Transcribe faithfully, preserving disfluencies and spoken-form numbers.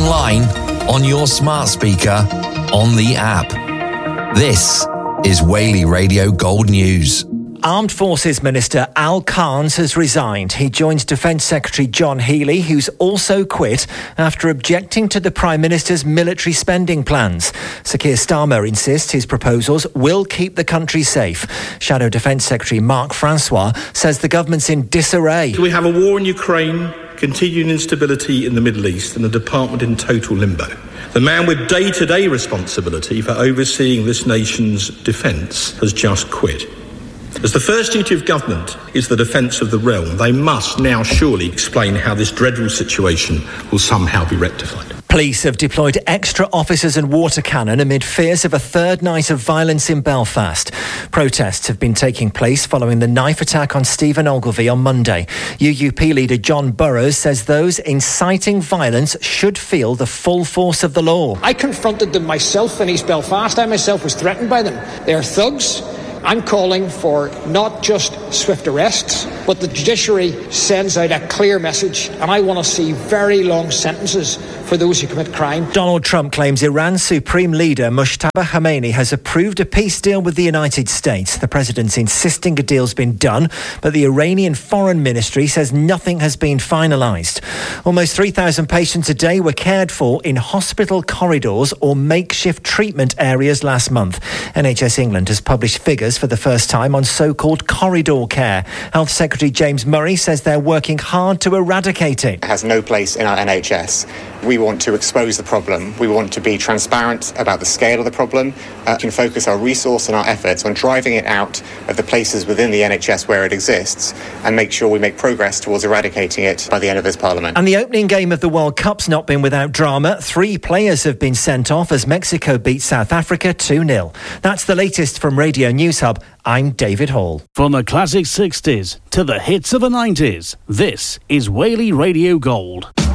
online, on your smart speaker, on the app. This is Whaley Radio Gold News. Armed Forces Minister Al Carnes has resigned. He joins Defence Secretary John Healey, who's also quit after objecting to the Prime Minister's military spending plans. Sir Keir Starmer insists his proposals will keep the country safe. Shadow Defence Secretary Mark Francois says the government's in disarray. We have a war in Ukraine, continuing instability in the Middle East, and the department in total limbo. The man with day-to-day responsibility for overseeing this nation's defence has just quit. As the first duty of government is the defence of the realm, they must now surely explain how this dreadful situation will somehow be rectified. Police have deployed extra officers and water cannon amid fears of a third night of violence in Belfast. Protests have been taking place following the knife attack on Stephen Ogilvie on Monday. U U P leader John Burrows says those inciting violence should feel the full force of the law. I confronted them myself in East Belfast. I myself was threatened by them. They are thugs. I'm calling for not just swift arrests, but the judiciary sends out a clear message, and I want to see very long sentences for those who commit crime. Donald Trump claims Iran's supreme leader Mojtaba Khamenei has approved a peace deal with the United States. The president's insisting a deal's been done, but the Iranian Foreign Ministry says nothing has been finalised. Almost three thousand patients a day were cared for in hospital corridors or makeshift treatment areas last month. N H S England has published figures for the first time on so-called corridor care. Health Secretary James Murray says they're working hard to eradicate it. It has no place in our N H S. We want to expose the problem. We want to be transparent about the scale of the problem. Uh, we can focus our resource and our efforts on driving it out of the places within the N H S where it exists and make sure we make progress towards eradicating it by the end of this Parliament. And the opening game of the World Cup's not been without drama. Three players have been sent off as Mexico beat South Africa two nil. That's the latest from Radio News Hub. I'm David Hall. From the classic sixties to the hits of the nineties, this is Whaley Radio Gold.